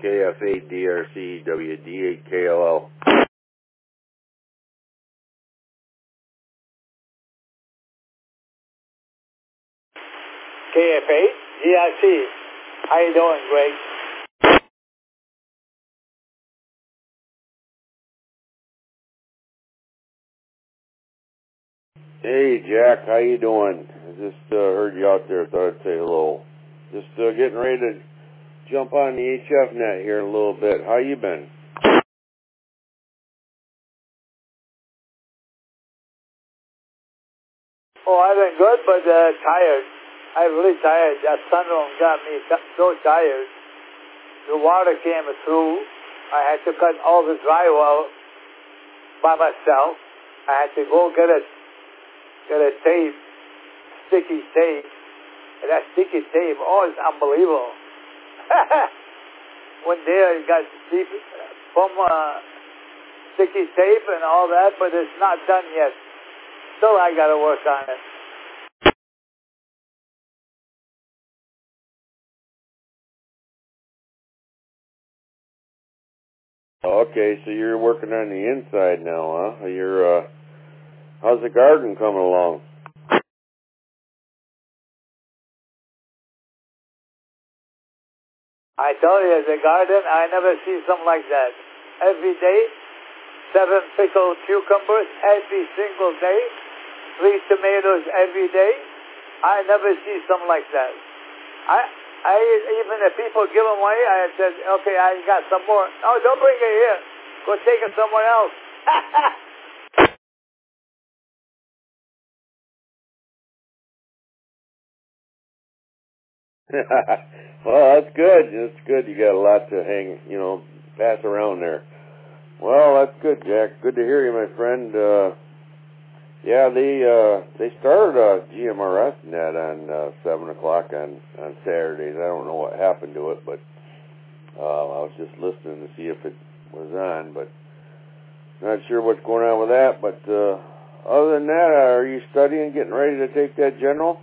KF8DRC WD8KLL. KF8 DRC. How you doing, Greg? Hey, Jack, how you doing? I just heard you out there. Thought I'd say hello. Just getting ready to jump on the HF net here in a little bit. How you been? Oh, I've been good, but tired. I'm really tired. That sunroom got me so tired. The water came through. I had to cut all the drywall by myself. I had to go get a tape, sticky tape. And that sticky tape, oh, it's unbelievable. One day I got deep from sticky tape and all that, but it's not done yet. Still, I got to work on it. Okay, so you're working on the inside now, huh? How's the garden coming along? I tell you, the garden, I never see something like that. Every day, 7 pickled cucumbers every single day, 3 tomatoes every day. I never see something like that. I even if people give them away, I said, okay, I got some more. Oh, don't bring it here. Go take it somewhere else. Well, that's good. That's good. You got a lot to pass around there. Well, that's good, Jack. Good to hear you, my friend. Yeah, they started GMRS net on 7 o'clock on Saturdays. I don't know what happened to it, but I was just listening to see if it was on, but not sure what's going on with that. But other than that, are you studying, getting ready to take that general?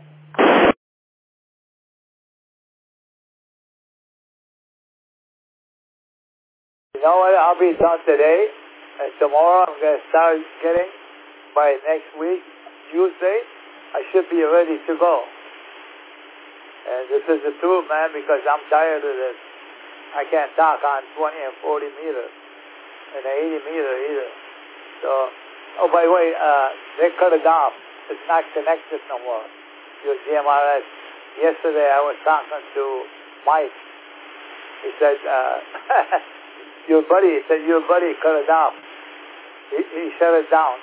You know what? I'll be done today. And tomorrow I'm going to start getting, by next week, Tuesday, I should be ready to go. And this is the truth, man, because I'm tired of this. I can't talk on 20 and 40 meters and 80 meter either. So, oh, by the way, they cut it off. It's not connected no more. Your GMRS. Yesterday I was talking to Mike. He said, your buddy cut it off. He shut it down.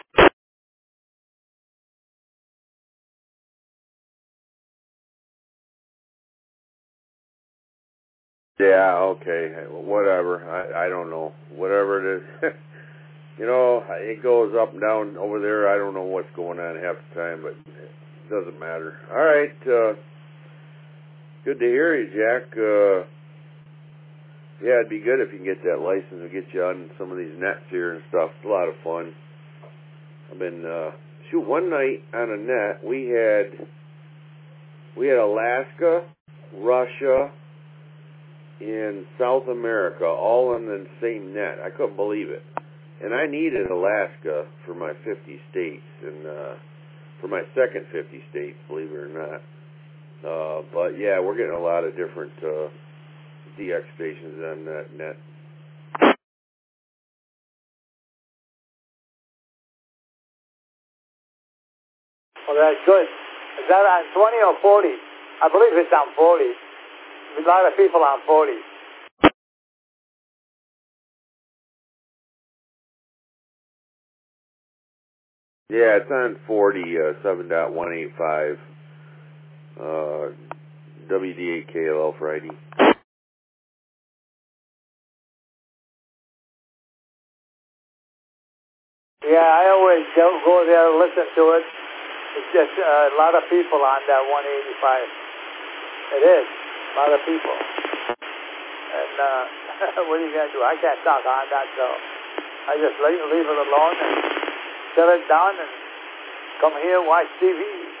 Yeah, okay, whatever. I don't know. Whatever it is. It goes up and down over there. I don't know what's going on half the time, but it doesn't matter. All right. Good to hear you, Jack. Yeah, it'd be good if you can get that license and get you on some of these nets here and stuff. It's a lot of fun. I've been, one night on a net, we had Alaska, Russia, in South America, all on the same net. I couldn't believe it. And I needed Alaska for my 50 states, and for my second 50 states, believe it or not. But yeah, we're getting a lot of different DX stations on that net. Well, that's good. Is that on 20 or 40? I believe it's on 40. There's a lot of people on 40. Yeah, it's on 40, 7.185, WD8KLL Friday. Yeah, I always go there and listen to it. It's just a lot of people on that 185. It is. A lot of people. And what are you going to do? I can't talk on that, so I just leave it alone and shut it down and come here and watch TV.